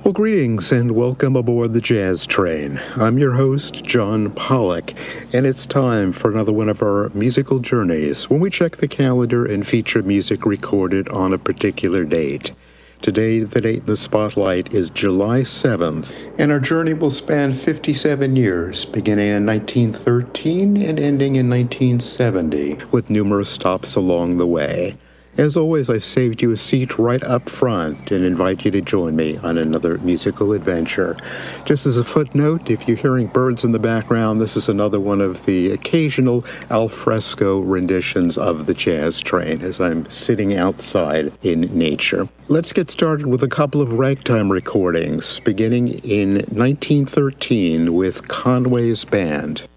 Well, greetings and welcome aboard the Jazz Train. I'm your host, John Pollock, and it's time for another one of our musical journeys when we check the calendar and feature music recorded on a particular date. Today, the date in the spotlight is July 7th, and our journey will span 57 years, beginning in 1913 and ending in 1970, with numerous stops along the way. As always, I've saved you a seat right up front and invite you to join me on another musical adventure. Just as a footnote, if you're hearing birds in the background, this is another one of the occasional al fresco renditions of the Jazz Train as I'm sitting outside in nature. Let's get started with a couple of ragtime recordings, beginning in 1913 with Conway's Band.